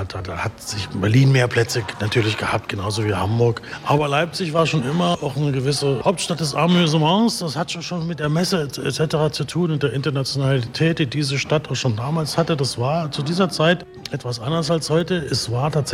Da hat sich Berlin mehr Plätze natürlich gehabt, genauso wie Hamburg. Aber Leipzig war schon immer auch eine gewisse Hauptstadt des Amüsements. Das hat schon mit der Messe etc. zu tun und der Internationalität, die diese Stadt auch schon damals hatte. Das war zu dieser Zeit etwas anders als heute. Es war tatsächlich